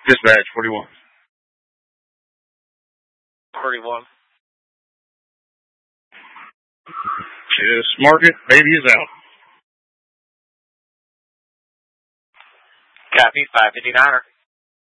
Dispatch 41. 31. Just mark it. Baby is out. Copy, 559er.